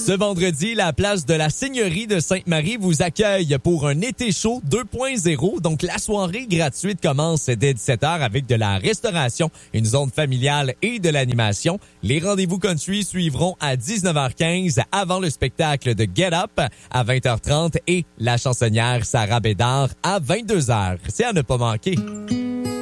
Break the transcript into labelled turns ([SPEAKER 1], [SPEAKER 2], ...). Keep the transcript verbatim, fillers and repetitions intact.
[SPEAKER 1] Ce vendredi, la place de la Seigneurie de Sainte-Marie vous accueille pour un été chaud deux point zéro. Donc, la soirée gratuite commence dès dix-sept heures avec de la restauration, une zone familiale et de l'animation. Les rendez-vous country suivront à dix-neuf heures quinze avant le spectacle de Get Up à vingt heures trente et la chansonnière Sarah Bédard à vingt-deux heures. C'est à ne pas manquer.